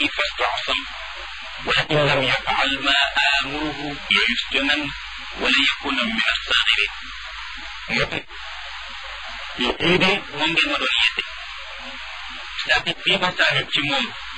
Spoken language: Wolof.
فاستعصم ولئن لم يفعل ما آمره ليسجنن wala yakuna min as-saxirin lii de moom ngeen ma doon yedde c'est-à-dire bii ma saaxib ci moom